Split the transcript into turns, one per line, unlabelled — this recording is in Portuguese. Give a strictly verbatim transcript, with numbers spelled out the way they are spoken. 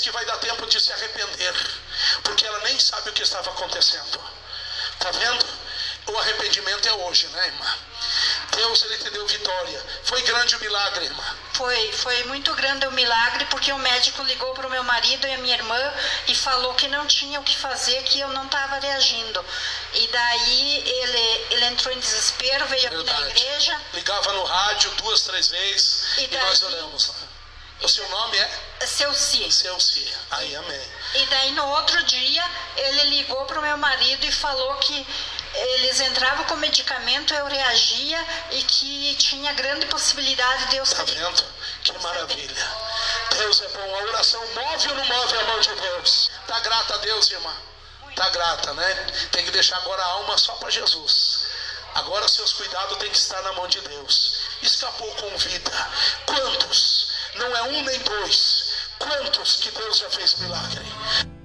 que vai dar tempo de se arrepender, porque ela nem sabe o que estava acontecendo. Está vendo? O arrependimento é hoje, né, irmã? Deus, Ele te deu vitória. Foi grande o milagre, irmã.
Foi, foi muito grande o milagre, porque o médico ligou para o meu marido e a minha irmã e falou que não tinha o que fazer, que eu não estava reagindo. E daí ele, ele entrou em desespero, veio Verdade. aqui na igreja.
Ligava no rádio duas, três vezes e, daí, e nós oramos. O seu nome é?
Celci.
Celci. Aí, amém.
E daí no outro dia ele ligou para o meu marido e falou que eles entravam com medicamento, eu reagia e que tinha grande possibilidade de eu
sair. Tá vendo? Que maravilha. Deus é bom. A oração move ou não move a mão de Deus? Tá grata a Deus, irmã? Tá grata, né? Tem que deixar agora a alma só para Jesus. Agora seus cuidados têm que estar na mão de Deus. Escapou com vida. Quantos? Não é um nem dois. Quantos que Deus já fez milagre?